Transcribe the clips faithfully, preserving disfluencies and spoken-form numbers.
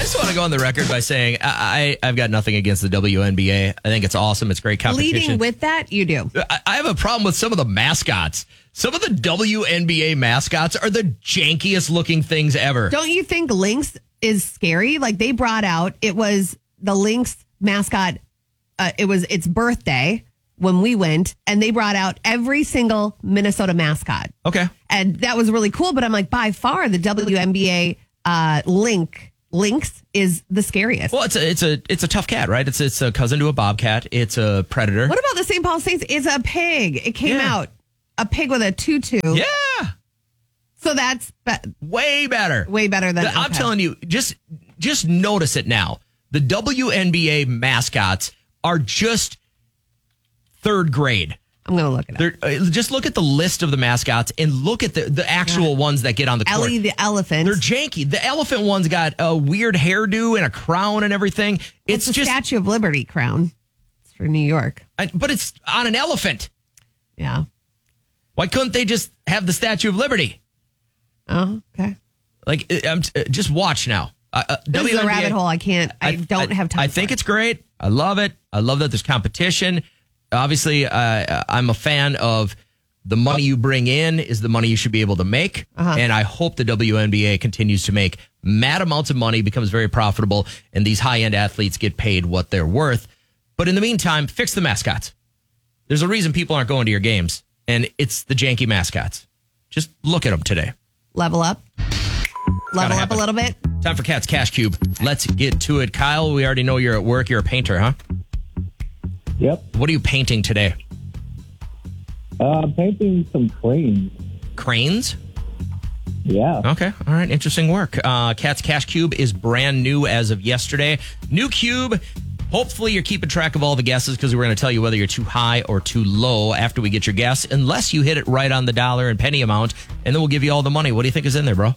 just want to go on the record by saying I, I, I've got nothing against the W N B A. I think it's awesome. It's great competition. Leading with that, you do. I, I have a problem with some of the mascots. Some of the W N B A mascots are the jankiest looking things ever. Don't you think Lynx is scary? Like they brought out, it was the Lynx mascot. Uh, it was its birthday when we went, and they brought out every single Minnesota mascot. Okay. And that was really cool. But I'm like, by far, the W N B A uh, Link Lynx is the scariest. Well, it's a it's a it's a tough cat, right? It's it's a cousin to a bobcat. It's a predator. What about the Saint Paul Saints? It's a pig. It came Yeah. out a pig with a tutu. Yeah. So that's be- Way better. way better than. I'm okay. telling you, just just notice it now. The W N B A mascots are just third grade. I'm going to look it up. They're, uh, just look at the list of the mascots and look at the, the actual ones that get on the court. Ellie the elephant. They're janky. The elephant one's got a weird hairdo and a crown and everything. It's, It's the just, Statue of Liberty crown. It's for New York. I- but it's on an elephant. Yeah. Why couldn't they just have the Statue of Liberty? Oh, okay. Like, uh, I'm, uh, just watch now. Uh, uh, This is a W N B A rabbit hole. I can't. I, don't I, have time. I for think it. it's great. I love it. I love that there's competition. Obviously, uh, I'm a fan of the money you bring in is the money you should be able to make. Uh-huh. And I hope the W N B A continues to make mad amounts of money, becomes very profitable, and these high-end athletes get paid what they're worth. But in the meantime, fix the mascots. There's a reason people aren't going to your games, and it's the janky mascots. Just look at them today. level up. Level up happen. a little bit. Time for Cat's Cash Cube. Let's get to it. Kyle, we already know you're at work. You're a painter, huh? Yep. What are you painting today? Uh, I'm painting some cranes. Cranes? Yeah. Okay. All right. Interesting work. Uh, Cat's Cash Cube is brand new as of yesterday. New cube. Hopefully you're keeping track of all the guesses because we're going to tell you whether you're too high or too low after we get your guess, unless you hit it right on the dollar and penny amount, and then we'll give you all the money. What do you think is in there, bro?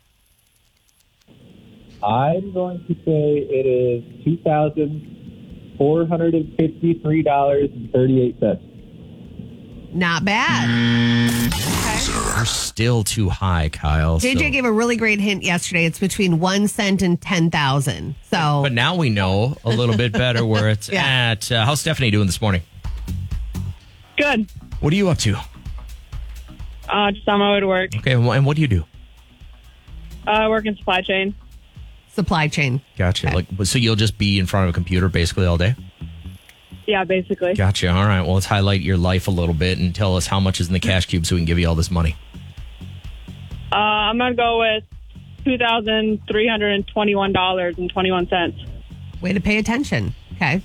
I'm going to say it is two thousand four hundred fifty-three dollars and thirty-eight cents. Not bad. You're still too high, Kyle. J J so- gave a really great hint yesterday. It's between one cent and ten thousand. So, But now we know a little bit better where it's Yeah. at. Uh, how's Stephanie doing this morning? Good. What are you up to? Uh, just on my way to work. Okay, and wh- and what do you do? Uh, I work in supply chain. supply chain. Gotcha. Okay. Like, so you'll just be in front of a computer basically all day? Yeah, basically. Gotcha. All right. Well, let's highlight your life a little bit and tell us how much is in the cash cube so we can give you all this money. Uh, I'm going to go with two thousand three hundred twenty-one dollars and twenty-one cents. Way to pay attention. Okay.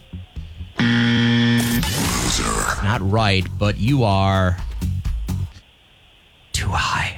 Not right, but you are too high.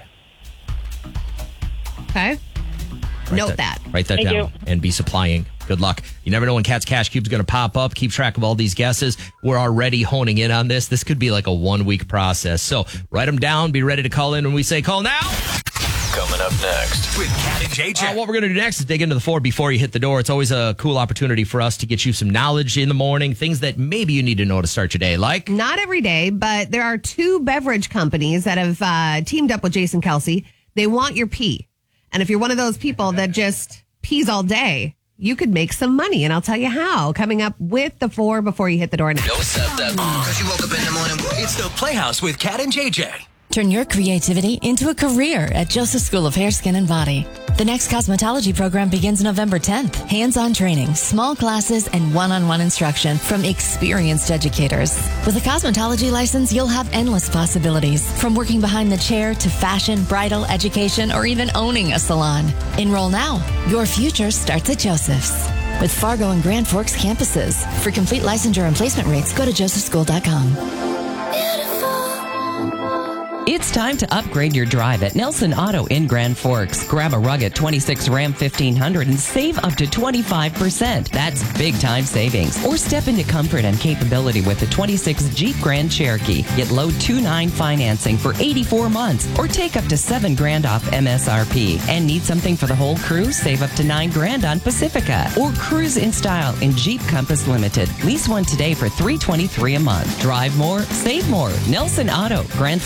Okay. Write Note that. Write that Thank down you. and be supplying. Good luck. You never know when Cat's Cash Cube is going to pop up. Keep track of all these guesses. We're already honing in on this. This could be like a one-week process. So write them down. Be ready to call in when we say call now. Coming up next with Cat and J J. Uh, what we're going to do next is dig into the Ford before you hit the door. It's always a cool opportunity for us to get you some knowledge in the morning, things that maybe you need to know to start your day, like Not every day, but there are two beverage companies that have uh, teamed up with Jason Kelsey. They want your pee. And if you're one of those people that just pees all day, you could make some money. And I'll tell you how. Coming up with the four before you hit the door next. Don't set that because you woke up in the morning. It's the Playhouse with Cat and J J. Turn your creativity into a career at Joseph School of Hair, Skin, and Body. The next cosmetology program begins November tenth. Hands-on training, small classes, and one-on-one instruction from experienced educators. With a cosmetology license, you'll have endless possibilities, from working behind the chair to fashion, bridal, education, or even owning a salon. Enroll now. Your future starts at Joseph's. With Fargo and Grand Forks campuses. For complete licensure and placement rates, go to joseph school dot com. It's time to upgrade your drive at Nelson Auto in Grand Forks. Grab a rugged twenty-six Ram fifteen hundred and save up to twenty-five percent. That's big time savings. Or step into comfort and capability with the twenty-six Jeep Grand Cherokee. Get low two point nine financing for eighty-four months or take up to seven grand off M S R P. And need something for the whole crew? Save up to nine grand on Pacifica. Or cruise in style in Jeep Compass Limited. Lease one today for three hundred twenty-three dollars a month. Drive more, save more. Nelson Auto, Grand Forks.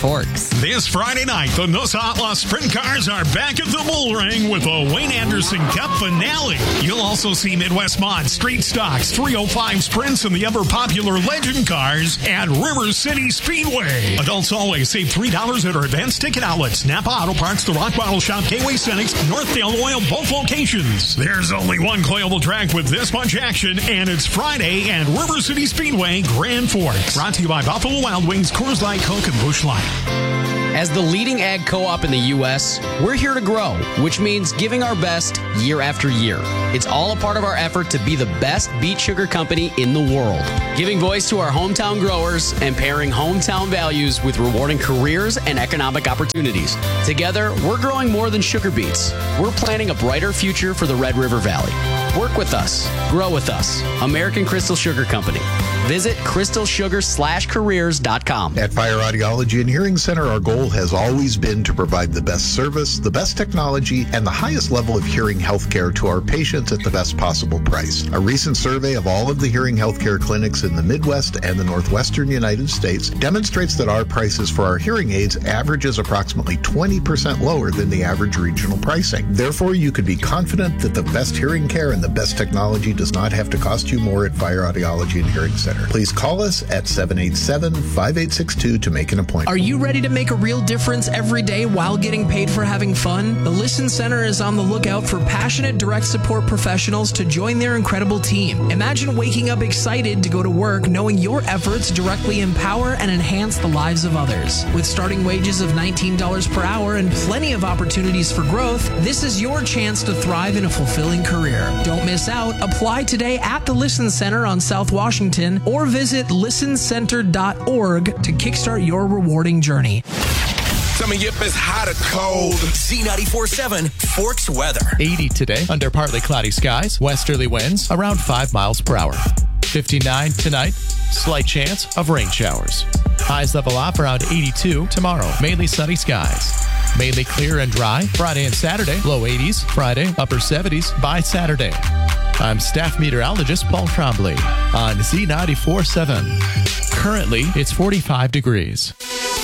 This Friday night, the Noosa Outlaw Sprint Cars are back at the Bull Ring with the Wayne Anderson Cup finale. You'll also see Midwest Mod, Street Stocks, three oh five Sprints, and the ever-popular Legend Cars at River City Speedway. Adults always save three dollars at our advanced ticket outlets. Napa Auto Parts, the Rock Bottle Shop, Gateway Cenex, Northdale Oil, both locations. There's only one coilable track with this much action, and it's Friday at River City Speedway, Grand Forks. Brought to you by Buffalo Wild Wings, Coors Light, Coke, and Busch Light. As the leading ag co-op in the U S, we're here to grow, which means giving our best year after year. It's all a part of our effort to be the best beet sugar company in the world, giving voice to our hometown growers and pairing hometown values with rewarding careers and economic opportunities. Together, we're growing more than sugar beets. We're planning a brighter future for the Red River Valley. Work with us. Grow with us. American Crystal Sugar Company. Visit crystal sugar slash careers dot com. At Fire Audiology and Hearing Center, our goal has always been to provide the best service, the best technology, and the highest level of hearing health care to our patients at the best possible price. A recent survey of all of the hearing healthcare clinics in the Midwest and the Northwestern United States demonstrates that our prices for our hearing aids averages approximately twenty percent lower than the average regional pricing. Therefore, you could be confident that the best hearing care and the best technology does not have to cost you more at Fire Audiology and Hearing Center. Please call us at seven eight seven, five eight six two to make an appointment. Are you ready to make a real difference every day while getting paid for having fun? The Listen Center is on the lookout for passionate direct support professionals to join their incredible team. Imagine waking up excited to go to work knowing your efforts directly empower and enhance the lives of others. With starting wages of nineteen dollars per hour and plenty of opportunities for growth, this is your chance to thrive in a fulfilling career. Don't miss out. Apply today at the Listen Center on South Washington or visit listen center dot org to kickstart your rewarding journey. Tell me if it's hot or cold. Z ninety-four point seven Forks weather. eighty today under partly cloudy skies. Westerly winds around five miles per hour. fifty-nine tonight. Slight chance of rain showers. Highs level off around eighty-two tomorrow. Mainly sunny skies. Mainly clear and dry Friday and Saturday. Low eighties. Friday, upper seventies by Saturday. I'm staff meteorologist Paul Trombley on Z ninety-four point seven. Currently, it's forty-five degrees.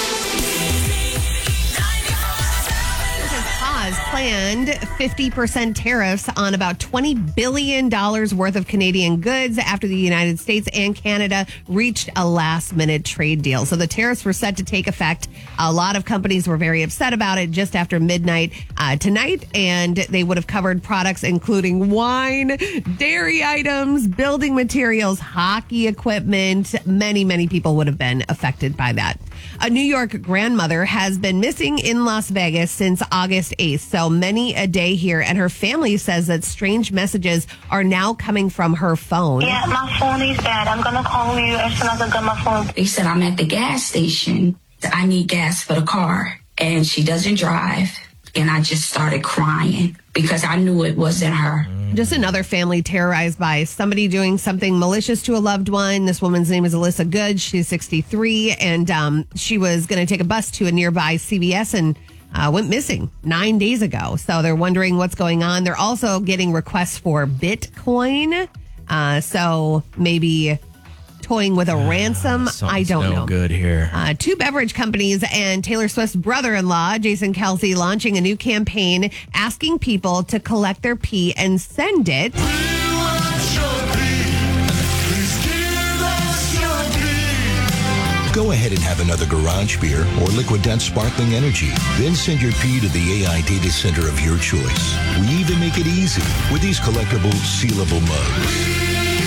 Planned fifty percent tariffs on about twenty billion dollars worth of Canadian goods after the United States and Canada reached a last-minute trade deal. So the tariffs were set to take effect. A lot of companies were very upset about it just after midnight uh, tonight, and they would have covered products including wine, dairy items, building materials, hockey equipment. Many, many people would have been affected by that. A New York grandmother has been missing in Las Vegas since August eighth, so many a day here, and her family says that strange messages are now coming from her phone. Yeah, my phone is dead. I'm going to call you as soon as I get my phone. They said I'm at the gas station. I need gas for the car, and she doesn't drive, and I just started crying because I knew it wasn't her. Just another family terrorized by somebody doing something malicious to a loved one. This woman's name is Alyssa Good. She's sixty-three, and um, she was going to take a bus to a nearby C V S and uh, went missing nine days ago. So they're wondering what's going on. They're also getting requests for Bitcoin. Uh, so maybe toying with a uh, ransom. I don't no know. Good here. Uh, two beverage companies and Taylor Swift's brother-in-law, Jason Kelce, launching a new campaign asking people to collect their pee and send it. Go ahead and have another garage beer or Liquid Death Sparkling Energy. Then send your pee to the A I data center of your choice. We even make it easy with these collectible, sealable mugs.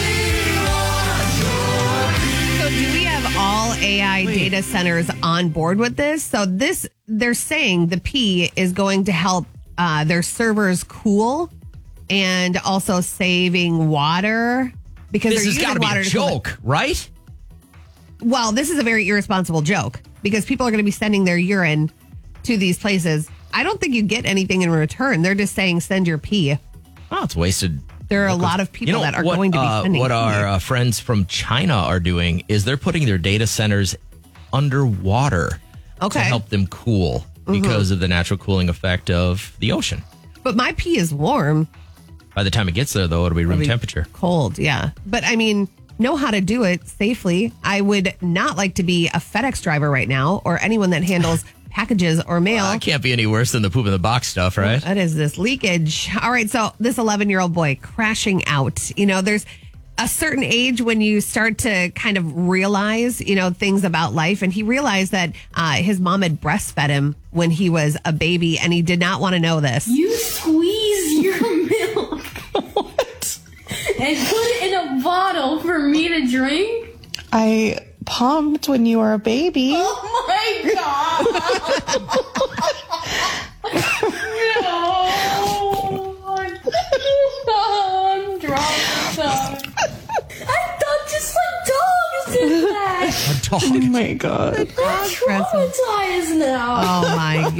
Do we have all A I Wait. data centers on board with this? So this, they're saying the P is going to help uh, their servers cool and also saving water because this they're has got to using be water a to joke, cool. right? Well, this is a very irresponsible joke because people are going to be sending their urine to these places. I don't think you get anything in return. They're just saying send your pee. Oh, it's wasted. There are a lot of people you know, that are what, going to be uh, sending. What our uh, friends from China are doing is they're putting their data centers underwater okay. to help them cool mm-hmm. because of the natural cooling effect of the ocean. But my pee is warm. By the time it gets there, though, it'll be room it'll be temperature. Cold, yeah. But I mean, know how to do it safely. I would not like to be a FedEx driver right now or anyone that handles packages or mail. Well, that can't be any worse than the poop in the box stuff, right? That is this leakage. All right, so this eleven-year-old boy crashing out. You know, there's a certain age when you start to kind of realize, you know, things about life. And he realized that uh, his mom had breastfed him when he was a baby, and he did not want to know this. You squeeze your milk what? and put it in a bottle for me to drink? I pumped when you were a baby. Oh my God. No. I'm drunk. I thought just like dogs did that. A dog. Oh my God. I'm traumatized now. Oh my God.